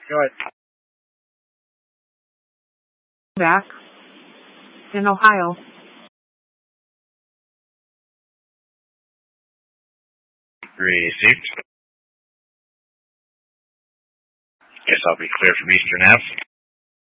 Go ahead. Back in Ohio. Received. Guess I'll be clear from Eastern Ave.